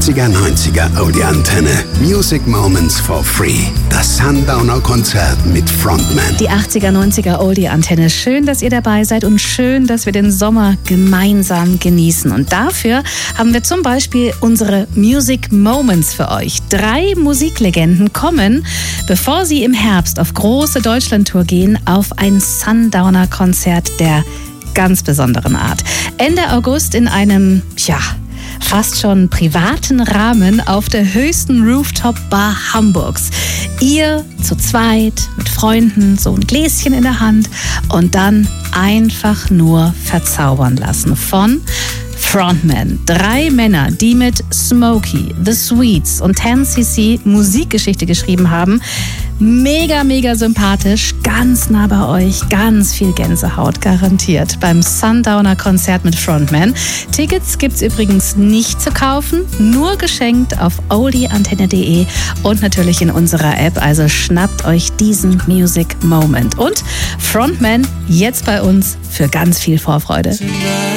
80er, 90er Oldie Antenne. Music Moments for free. Das Sundowner Konzert mit Frontman. Die 80er, 90er Oldie Antenne. Schön, dass ihr dabei seid und schön, dass wir den Sommer gemeinsam genießen. Und dafür haben wir zum Beispiel unsere Music Moments für euch. 3 Musiklegenden kommen, bevor sie im Herbst auf große Deutschlandtour gehen, auf ein Sundowner Konzert der ganz besonderen Art. Ende August in einem, fast schon privaten Rahmen auf der höchsten Rooftop-Bar Hamburgs. Ihr zu zweit, mit Freunden, so ein Gläschen in der Hand und dann einfach nur verzaubern lassen von Frontman. 3 Männer, die mit Smokey, The Sweets und 10cc Musikgeschichte geschrieben haben. Mega, mega sympathisch, ganz nah bei euch, ganz viel Gänsehaut garantiert beim Sundowner Konzert mit Frontman. Tickets gibt's übrigens nicht zu kaufen, nur geschenkt auf oldieantenne.de und natürlich in unserer App. Also schnappt euch diesen Music Moment. Und Frontman jetzt bei uns für ganz viel Vorfreude.